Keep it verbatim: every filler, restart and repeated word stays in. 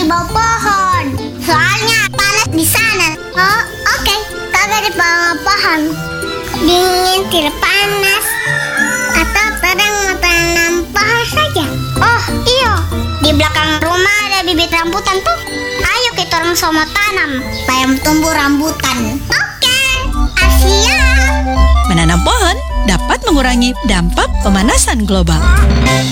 bawah pohon. Soalnya panas di sana. Oh, oke. Okay. Kagak di bawah pohon. Dingin, tidak panas. Atau kadang mau tanam pohon saja. Oh, iya. Di belakang rumah ada bibit rambutan tuh. Ayo kita orang sama tanam supaya tumbuh rambutan. Oke, okay. Asia. Menanam pohon dapat mengurangi dampak pemanasan global.